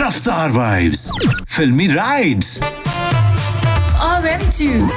रफ्तार वाइब्स, फिल्मी rides, RM2.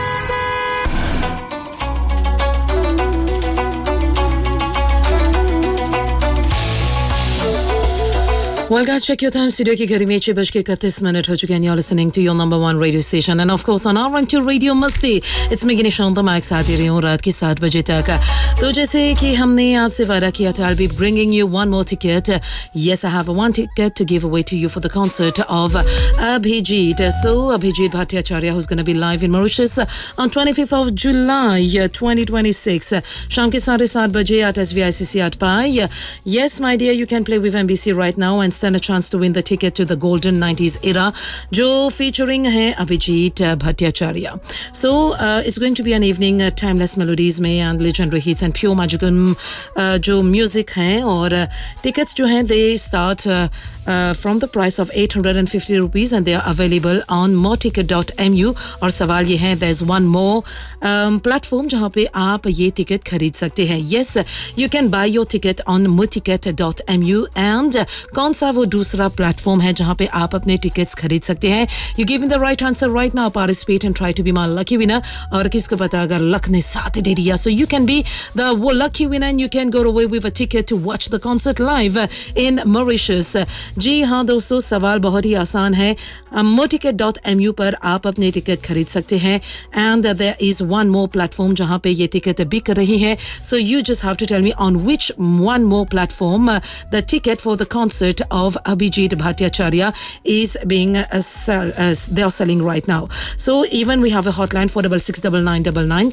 Well, guys, check your time. Studio की घड़ी में 6:31 हो चुके हैं. You're listening to your number one radio station, and of course on RM2 Radio Masti. It's me, Nishan, मैं एक साथ दे रही हूँ रात के 7 बजे तक. तो जैसे कि हमने आपसे वादा किया था, I'll be bringing you one more ticket. Yes, I have one ticket to give away to you for the concert of Abhijit. So Abhijit Bhattacharya, who's going to be live in Mauritius on 25th of July 2026. शाम के 7:30 बजे at SVICC at Pai. Yes, my dear, you can play with MBC right now and stand a chance to win the ticket to the golden 90s era, jo featuring hai Abhijit Bhattacharya. So it's going to be an evening timeless melodies mein and legendary hits and pure magical jo music hai, aur tickets jo hain they start from the price of 850 rupees and they are available on moreticket.mu. और सवाल ये है, there's one more platform जहाँ पे आप ये ticket खरीद सकते हैं. Yes, you can buy your ticket on moreticket.mu. and कौन सा वो दूसरा platform है जहाँ पे आप अपने tickets खरीद सकते हैं? You give me the right answer right now, participate and try to be my lucky winner. और किसको पता अगर luck ने साथ दे दिया, so you can be the lucky winner and you can go away with a ticket to watch the concert live in Mauritius. जी हाँ दोस्तों, सवाल बहुत ही आसान है. moreticket.mu पर आप अपने टिकट खरीद सकते हैं and there is one more platform जहाँ पे ये टिकट बिक रही है. So you just have to tell me on which one more platform the ticket for the concert of Abhijit Bhattacharya is being they are selling right now. So even we have a hotline 4669999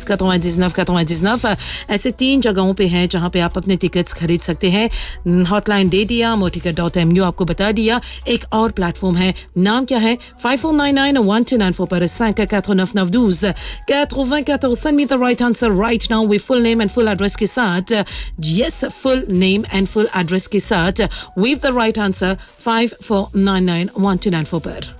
4669999. ऐसे 3 जगहों पे हैं जहाँ पे आप अपने tickets खरीद सकते हैं. हॉटलाइन दे दिया, moreticket.mu आपको बता दिया. एक और प्लेटफॉर्म है, नाम क्या है? 54991294 पर 54992 94. Send me the right answer right now with full name and full address के साथ. Yes, full name and full address के साथ with the right answer 54991294 पर.